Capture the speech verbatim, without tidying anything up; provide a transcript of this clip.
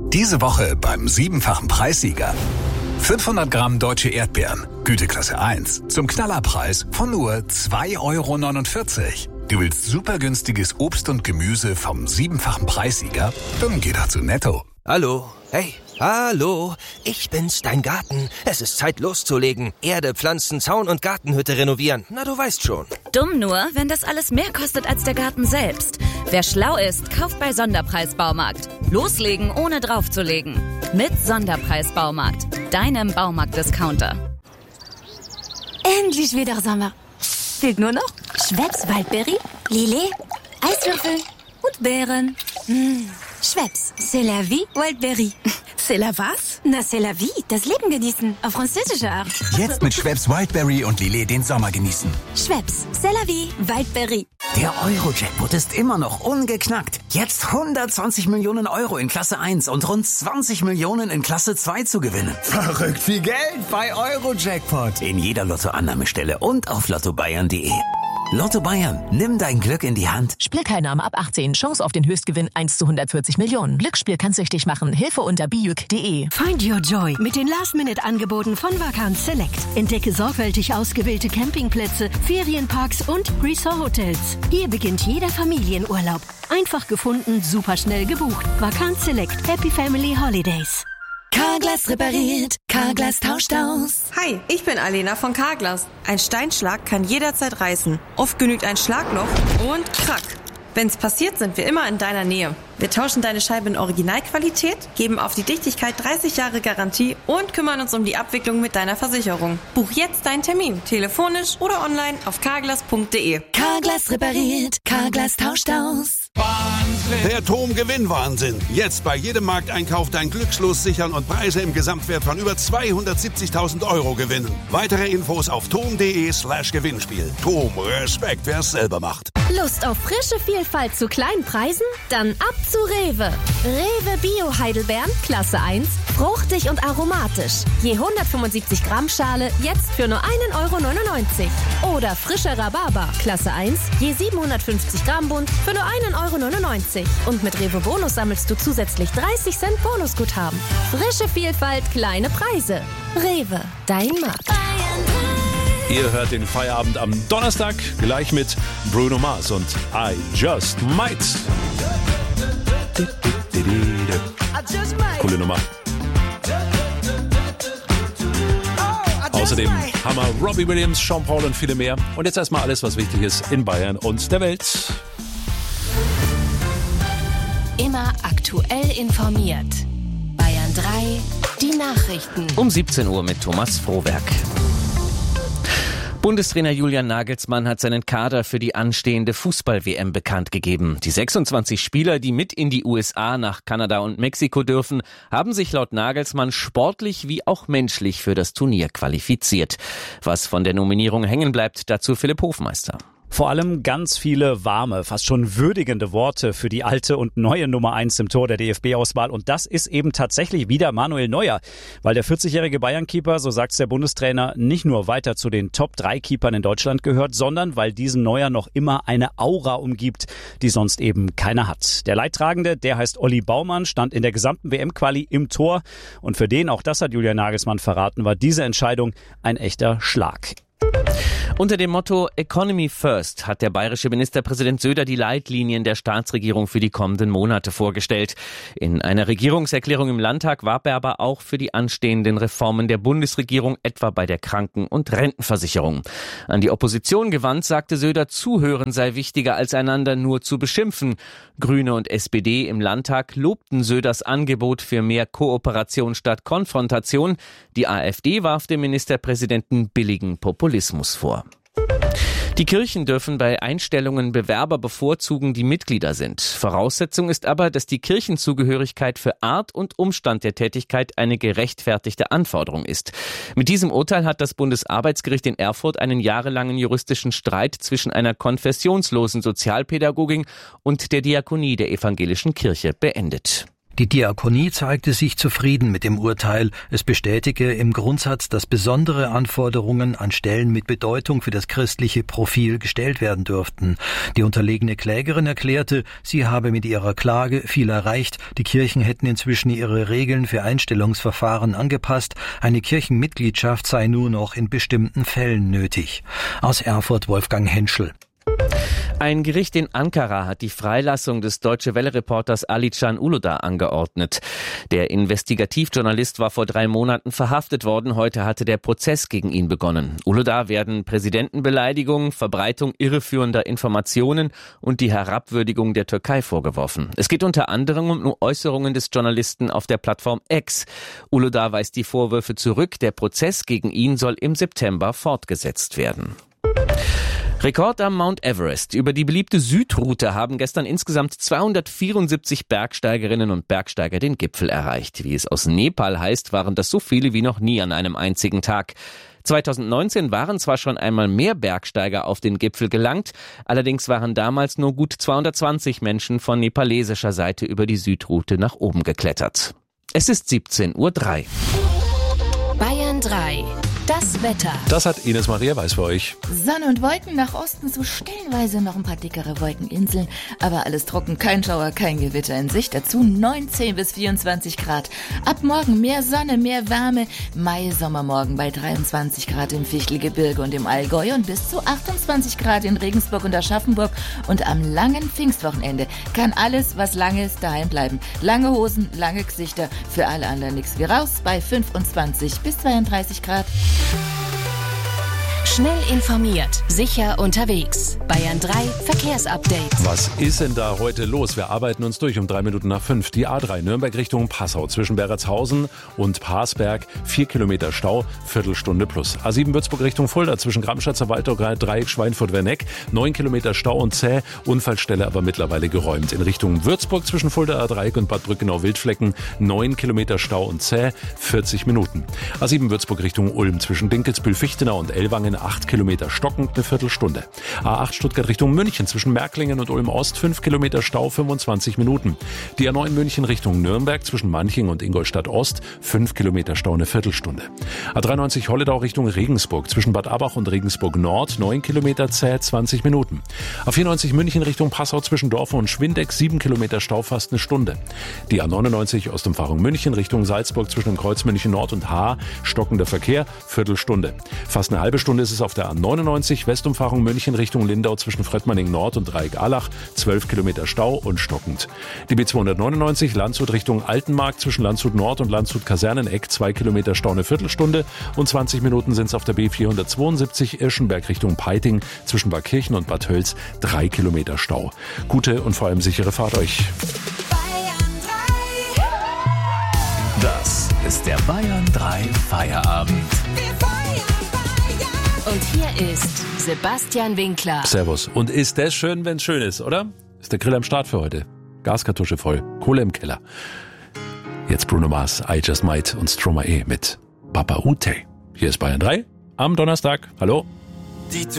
Diese Woche beim siebenfachen Preissieger. fünfhundert Gramm deutsche Erdbeeren, Güteklasse eins, zum Knallerpreis von nur zwei Euro neunundvierzig. Du willst super günstiges Obst und Gemüse vom siebenfachen Preissieger? Dann geh doch zu Netto. Hallo, hey, hallo, ich bin's, dein Garten. Es ist Zeit loszulegen. Erde, Pflanzen, Zaun und Gartenhütte renovieren. Na, du weißt schon. Dumm nur, wenn das alles mehr kostet als der Garten selbst. Wer schlau ist, kauft bei Sonderpreis-Baumarkt. Loslegen, ohne draufzulegen. Mit Sonderpreis-Baumarkt, deinem Baumarkt-Discounter. Endlich wieder Sommer. Fehlt nur noch Schweppes Waldberry, Lillet, Eiswürfel und Beeren. Mmh. Schweppes, c'est la vie, Wildberry. C'est la was? Na, c'est la vie, das Leben genießen, auf französische Art. Jetzt mit Schweppes Wildberry und Lillet den Sommer genießen. Schweppes, c'est la vie, Wildberry. Der Euro-Jackpot ist immer noch ungeknackt. Jetzt hundertzwanzig Millionen Euro in Klasse eins und rund zwanzig Millionen in Klasse zwei zu gewinnen. Verrückt viel Geld bei Euro-Jackpot. In jeder Lottoannahmestelle und auf lotto bayern punkt de. Lotto Bayern, nimm dein Glück in die Hand. Spielteilnahme ab achtzehn, Chance auf den Höchstgewinn eins zu hundertvierzig Millionen. Glücksspiel kann süchtig machen. Hilfe unter bijuk punkt de. Find your joy mit den Last-Minute-Angeboten von Vacanz Select. Entdecke sorgfältig ausgewählte Campingplätze, Ferienparks und Resort-Hotels. Hier beginnt jeder Familienurlaub. Einfach gefunden, super schnell gebucht. Vacanz Select. Happy Family Holidays. Carglass repariert, Carglass tauscht aus. Hi, ich bin Alena von Carglass. Ein Steinschlag kann jederzeit reißen. Oft genügt ein Schlagloch und krack. Wenn's passiert, sind wir immer in deiner Nähe. Wir tauschen deine Scheibe in Originalqualität, geben auf die Dichtigkeit dreißig Jahre Garantie und kümmern uns um die Abwicklung mit deiner Versicherung. Buch jetzt deinen Termin, telefonisch oder online auf carglass punkt de. Carglass repariert, Carglass tauscht aus. Der Tom-Gewinn-Wahnsinn. Jetzt bei jedem Markteinkauf dein Glückslos sichern und Preise im Gesamtwert von über zweihundertsiebzigtausend Euro gewinnen. Weitere Infos auf tom punkt de slash Gewinnspiel. Tom, Respekt, wer's selber macht. Lust auf frische Vielfalt zu kleinen Preisen? Dann ab zu Rewe. Rewe Bio Heidelbeeren, Klasse eins, fruchtig und aromatisch. Je hundertfünfundsiebzig Gramm Schale, jetzt für nur ein Euro neunundneunzig. Oder frischer Rhabarber, Klasse eins, je siebenhundertfünfzig Gramm Bund, für nur ein Euro neunundneunzig. Und mit Rewe Bonus sammelst du zusätzlich dreißig Cent Bonusguthaben. Frische Vielfalt, kleine Preise. Rewe, dein Markt. Ihr hört den Feierabend am Donnerstag gleich mit Bruno Mars und I Just Might. Coole Nummer. Außerdem Hammer, Robbie Williams, Sean Paul und viele mehr. Und jetzt erstmal alles, was wichtig ist in Bayern und der Welt. Immer aktuell informiert. Bayern drei, die Nachrichten. Um siebzehn Uhr mit Thomas Frohwerk. Bundestrainer Julian Nagelsmann hat seinen Kader für die anstehende Fußball-W M bekannt gegeben. Die sechsundzwanzig Spieler, die mit in die U S A, nach Kanada und Mexiko dürfen, haben sich laut Nagelsmann sportlich wie auch menschlich für das Turnier qualifiziert. Was von der Nominierung hängen bleibt, dazu Philipp Hofmeister. Vor allem ganz viele warme, fast schon würdigende Worte für die alte und neue Nummer eins im Tor der D F B-Auswahl. Und das ist eben tatsächlich wieder Manuel Neuer. Weil der vierzigjährige Bayern-Keeper, so sagt's der Bundestrainer, nicht nur weiter zu den Top drei Keepern in Deutschland gehört, sondern weil diesen Neuer noch immer eine Aura umgibt, die sonst eben keiner hat. Der Leidtragende, der heißt Olli Baumann, stand in der gesamten W M-Quali im Tor. Und für den, auch das hat Julian Nagelsmann verraten, war diese Entscheidung ein echter Schlag. Unter dem Motto Economy First hat der bayerische Ministerpräsident Söder die Leitlinien der Staatsregierung für die kommenden Monate vorgestellt. In einer Regierungserklärung im Landtag warb er aber auch für die anstehenden Reformen der Bundesregierung, etwa bei der Kranken- und Rentenversicherung. An die Opposition gewandt, sagte Söder, Zuhören sei wichtiger als einander nur zu beschimpfen. Grüne und S P D im Landtag lobten Söders Angebot für mehr Kooperation statt Konfrontation. Die AfD warf dem Ministerpräsidenten billigen Populismus vor. Die Kirchen dürfen bei Einstellungen Bewerber bevorzugen, die Mitglieder sind. Voraussetzung ist aber, dass die Kirchenzugehörigkeit für Art und Umstand der Tätigkeit eine gerechtfertigte Anforderung ist. Mit diesem Urteil hat das Bundesarbeitsgericht in Erfurt einen jahrelangen juristischen Streit zwischen einer konfessionslosen Sozialpädagogin und der Diakonie der evangelischen Kirche beendet. Die Diakonie zeigte sich zufrieden mit dem Urteil. Es bestätige im Grundsatz, dass besondere Anforderungen an Stellen mit Bedeutung für das christliche Profil gestellt werden dürften. Die unterlegene Klägerin erklärte, sie habe mit ihrer Klage viel erreicht. Die Kirchen hätten inzwischen ihre Regeln für Einstellungsverfahren angepasst. Eine Kirchenmitgliedschaft sei nur noch in bestimmten Fällen nötig. Aus Erfurt Wolfgang Henschel. Ein Gericht in Ankara hat die Freilassung des Deutsche-Welle-Reporters Ali-Can Uludağ angeordnet. Der Investigativjournalist war vor drei Monaten verhaftet worden. Heute hatte der Prozess gegen ihn begonnen. Uludağ werden Präsidentenbeleidigung, Verbreitung irreführender Informationen und die Herabwürdigung der Türkei vorgeworfen. Es geht unter anderem um Äußerungen des Journalisten auf der Plattform X. Uludağ weist die Vorwürfe zurück. Der Prozess gegen ihn soll im September fortgesetzt werden. Rekord am Mount Everest. Über die beliebte Südroute haben gestern insgesamt zweihundertvierundsiebzig Bergsteigerinnen und Bergsteiger den Gipfel erreicht. Wie es aus Nepal heißt, waren das so viele wie noch nie an einem einzigen Tag. zweitausendneunzehn waren zwar schon einmal mehr Bergsteiger auf den Gipfel gelangt, allerdings waren damals nur gut zweihundertzwanzig Menschen von nepalesischer Seite über die Südroute nach oben geklettert. Es ist siebzehn Uhr drei. Bayern drei. Das Wetter. Das hat Ines Maria Weiß für euch. Sonne und Wolken nach Osten, so stellenweise noch ein paar dickere Wolkeninseln. Aber alles trocken, kein Schauer, kein Gewitter in Sicht. Dazu neunzehn bis vierundzwanzig Grad. Ab morgen mehr Sonne, mehr Wärme. Mai-Sommermorgen bei dreiundzwanzig Grad im Fichtelgebirge und im Allgäu und bis zu achtundzwanzig Grad in Regensburg und Aschaffenburg. Und am langen Pfingstwochenende kann alles, was lang ist, daheim bleiben. Lange Hosen, lange Gesichter. Für alle anderen nichts wie raus bei fünfundzwanzig bis zweiunddreißig Grad. Schnell informiert, sicher unterwegs. Bayern drei Verkehrsupdate. Was ist denn da heute los? Wir arbeiten uns durch um drei Minuten nach fünf. Die A drei Nürnberg Richtung Passau zwischen Berretshausen und Parsberg. Vier Kilometer Stau, Viertelstunde plus. A sieben Würzburg Richtung Fulda zwischen Gramschatzer Waldau, Dreieck, Schweinfurt-Werneck. Neun Kilometer Stau und zäh. Unfallstelle aber mittlerweile geräumt. In Richtung Würzburg zwischen Fulda, A Dreieck und Bad Brückenau-Wildflecken. Neun Kilometer Stau und zäh. vierzig Minuten. A sieben Würzburg Richtung Ulm zwischen Dinkelsbühl-Fichtenau und Ellwangen. acht Kilometer stockend, eine Viertelstunde. A acht Stuttgart Richtung München zwischen Märklingen und Ulm-Ost, fünf Kilometer Stau, fünfundzwanzig Minuten. Die A neun München Richtung Nürnberg zwischen Manching und Ingolstadt-Ost, fünf Kilometer Stau, eine Viertelstunde. A dreiundneunzig Holledau Richtung Regensburg zwischen Bad Abach und Regensburg-Nord, neun Kilometer zäh, zwanzig Minuten. A vierundneunzig München Richtung Passau zwischen Dorfen und Schwindeck, sieben Kilometer Stau, fast eine Stunde. Die A neunundneunzig Ostumfahrung München Richtung Salzburg zwischen Kreuz München Nord und Haar, stockender Verkehr, Viertelstunde. Fast eine halbe Stunde ist es auf der A neunundneunzig Westumfahrung München Richtung Lindau zwischen Fröttmanning Nord und Dreieck-Allach, zwölf Kilometer Stau und stockend. Die B zweihundertneunundneunzig Landshut Richtung Altenmarkt zwischen Landshut Nord und Landshut Kaserneneck, zwei Kilometer Stau, eine Viertelstunde und zwanzig Minuten sind es auf der B vierhundertzweiundsiebzig Irschenberg Richtung Peiting zwischen Bad Kirchen und Bad Hölz, drei Kilometer Stau. Gute und vor allem sichere Fahrt euch. Das ist der Bayern drei Feierabend. Und hier ist Sebastian Winkler. Servus. Und ist das schön, wenn es schön ist, oder? Ist der Grill am Start für heute. Gaskartusche voll, Kohle im Keller. Jetzt Bruno Mars, I Just Might und Stromae mit Papa Ute. Hier ist Bayern drei am Donnerstag. Hallo. Die